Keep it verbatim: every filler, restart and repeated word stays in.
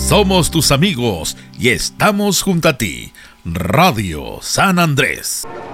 Somos tus amigos y estamos junto a ti. Radio San Andrés.